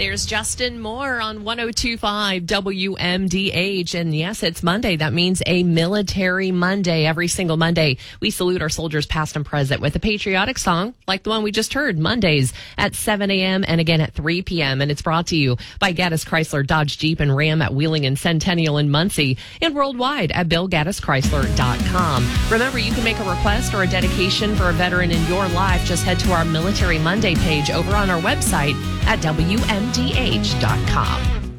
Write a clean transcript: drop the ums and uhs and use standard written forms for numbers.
Here's Justin Moore on 102.5 WMDH. And yes, it's Monday. That means a military Monday. Every single Monday, we salute our soldiers past and present with a patriotic song like the one we just heard, Mondays at 7 a.m. and again at 3 p.m. And it's brought to you by Gaddis Chrysler, Dodge, Jeep, and Ram at Wheeling and Centennial in Muncie and worldwide at BillGaddisChrysler.com. Remember, you can make a request or a dedication for a veteran in your life. Just head to our Military Monday page over on our website at WMDH.com.